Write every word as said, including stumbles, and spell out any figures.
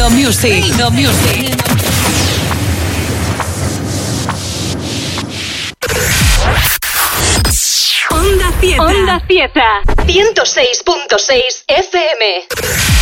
Tecno Music. Tecno Music. Onda Cieza. Onda Cieza. ciento seis punto seis F M.